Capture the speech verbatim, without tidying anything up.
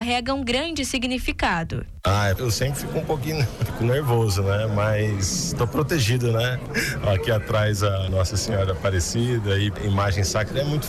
carrega um grande significado. Ah, eu sempre fico um pouquinho fico nervoso, né? Mas estou protegido, né? Aqui atrás a Nossa Senhora Aparecida e imagem sacra é muito